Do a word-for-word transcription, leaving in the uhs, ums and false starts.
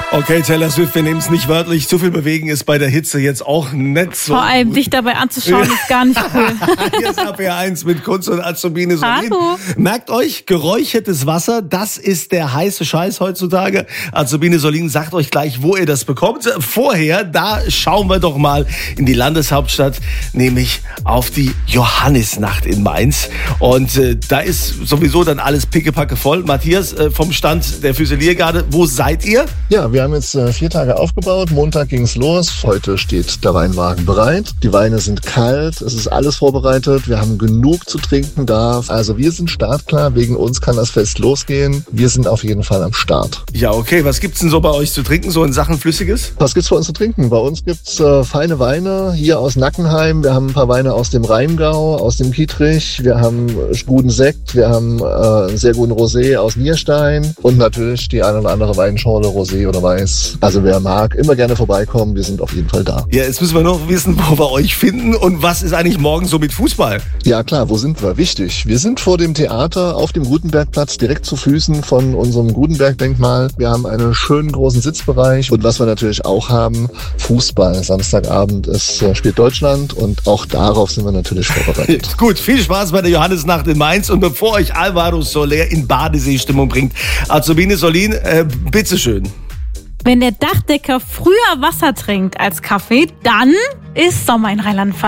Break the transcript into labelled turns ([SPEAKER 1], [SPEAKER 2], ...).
[SPEAKER 1] Okay, Taylor Swift, wir nehmen es nicht wörtlich. Zu viel bewegen ist bei der Hitze jetzt auch nicht so.
[SPEAKER 2] Vor allem dich dabei anzuschauen ist gar nicht cool.
[SPEAKER 1] Hier ist A P eins mit Kunst und Azubine Solin.
[SPEAKER 2] Hallo.
[SPEAKER 1] Merkt euch, geräuchertes Wasser, das ist der heiße Scheiß heutzutage. Azubine Solin sagt euch gleich, wo ihr das bekommt. Vorher, da schauen wir doch mal in die Landeshauptstadt, nämlich auf die Johannisnacht in Mainz. Und äh, da ist sowieso dann alles pickepacke voll. Matthias, äh, vom Stand der Füsiliergarde, wo seid ihr?
[SPEAKER 3] Ja, wir haben jetzt äh, vier Tage aufgebaut. Montag ging's los. Heute steht der Weinwagen bereit. Die Weine sind kalt. Es ist alles vorbereitet. Wir haben genug zu trinken da. Also wir sind startklar. Wegen uns kann das Fest losgehen. Wir sind auf jeden Fall am Start.
[SPEAKER 1] Ja, okay. Was gibt's denn so bei euch zu trinken, so in Sachen Flüssiges?
[SPEAKER 3] Was gibt's bei uns zu trinken? Bei uns gibt's äh, feine Weine hier aus Nackenheim. Wir haben ein paar Weine aus dem Rheingau, aus dem Kietrich. Wir haben guten Sekt. Wir haben äh, einen sehr guten Rosé aus Nierstein. Und natürlich die eine oder andere Weinschorle, Rosé oder Weiß. Also wer mag, immer gerne vorbeikommen. Wir sind auf jeden Fall da.
[SPEAKER 1] Ja, jetzt müssen wir noch wissen, wo wir euch finden und was ist eigentlich morgen so mit Fußball?
[SPEAKER 3] Ja klar, wo sind wir? Wichtig. Wir sind vor dem Theater auf dem Gutenbergplatz, direkt zu Füßen von unserem Gutenberg-Denkmal. Wir haben einen schönen großen Sitzbereich und was wir natürlich auch haben, Fußball. Samstagabend ist, äh, spielt Deutschland und auch darauf sind wir natürlich vorbereitet.
[SPEAKER 1] Gut, viel Spaß bei der Johannisnacht in Mainz und bevor euch Alvaro Soler in Badesee-Stimmung bringt, Azubine Solin, äh, bitteschön.
[SPEAKER 2] Wenn der Dachdecker früher Wasser trinkt als Kaffee, dann ist Sommer in Rheinland-Pfalz.